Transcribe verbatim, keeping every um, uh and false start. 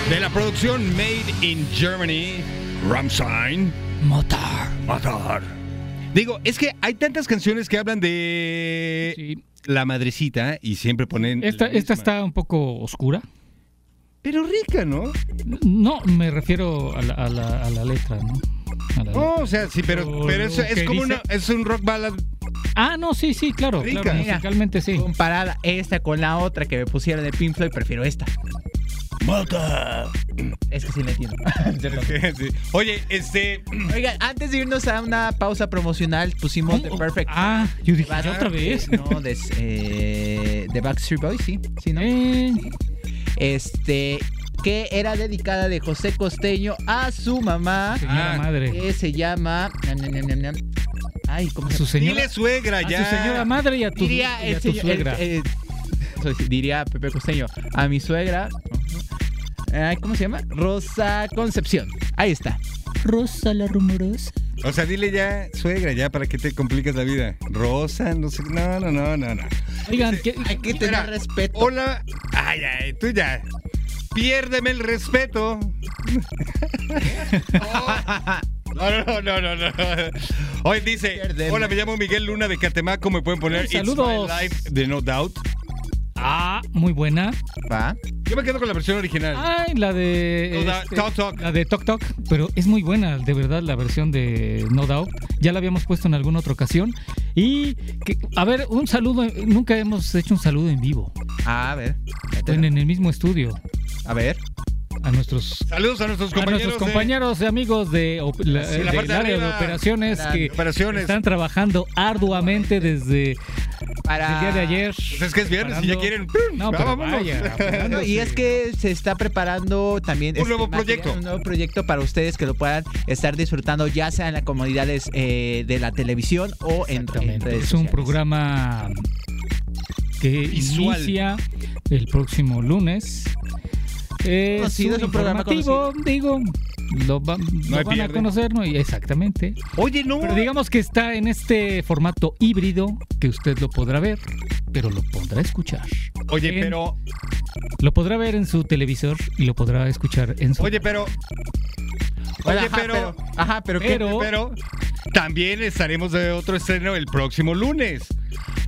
De la producción Made in Germany, Rammstein. Motor. Motor. Digo, es que hay tantas canciones que hablan de Sí. la madrecita y siempre ponen. Esta, la esta misma. está un poco oscura. Pero rica, ¿no? No, me refiero a la, a la, a la letra, ¿no? A la Oh, letra. o sea, sí, pero, Lo- pero lo eso es que como dice- una, es un rock ballad. Ah, no, sí, sí, claro. Rica. claro Mira. musicalmente sí. Comparada esta con la otra que me pusieron de Pink Floyd, prefiero esta. Motor. Es que sí le entiendo. Sí. Oye, este. Oigan, antes de irnos a una pausa promocional, pusimos The ¿Cómo? Perfect. Ah, yo dije, Bad- ¿otra vez? No, de, eh, de Backstreet Boys, sí. Sí, ¿no? Eh, Este, que era dedicada de José Costeño a su mamá, señora Ah, madre. que se llama... nam, nam, nam, nam, nam. Ay, ¿cómo A se su llama? señora, Dile suegra, a ya. su señora madre y a tu, Diría y a el tu señor... suegra. el- el- eso sí, diría Pepe Costeño. A mi suegra... Ay, ¿cómo se llama? Rosa Concepción. Ahí está. Rosa la rumorosa. O sea, dile ya, suegra, ya, para que te complicas la vida. Rosa, no sé. No, no, no, no, no. Oigan, ¿qué, Hay que tener Mira, respeto. Hola. Ay, ay, tú ya. Piérdeme el respeto. No, no, no, no, no. Hoy dice, Piérdeme. hola, me llamo Miguel Luna de Catemaco, me pueden poner Oh, saludos. It's My Life de No Doubt. Ah, muy buena. Va. Yo me quedo con la versión original. Ay, la de... No Doubt, este, Talk Talk. La de Tok Tok, pero es muy buena, de verdad, la versión de No Doubt. Ya la habíamos puesto en alguna otra ocasión. Y, que, a ver, un saludo, nunca hemos hecho un saludo en vivo, A ver. en, en el mismo estudio, A ver. a nuestros... Saludos a nuestros A compañeros. nuestros de- compañeros y amigos de, op- la- Sí, la del parte de área de arriba. operaciones La- que operaciones. están trabajando arduamente desde Para... el día de ayer. Pues es que es viernes y ya quieren. No, pero Vámonos. vaya. No, y es que se está preparando también Un nuevo material, proyecto. un nuevo proyecto para ustedes que lo puedan estar disfrutando ya sea en las comodidades eh, de la televisión o en, en Exactamente. redes Es un sociales. programa que Visual. inicia el próximo lunes. Es Conocido, es un programa informativo, digo, lo, va- lo hay van a pierde. conocer, ¿no? Y exactamente. Oye, no. Pero digamos que está en este formato híbrido que usted lo podrá ver, pero lo podrá escuchar. Oye, en- pero. Lo podrá ver en su televisor y lo podrá escuchar en su... Oye, pero. Bueno, Oye, ajá, pero. Ajá, pero, ¿qué? Pero- Pero. También estaremos de otro estreno el próximo lunes.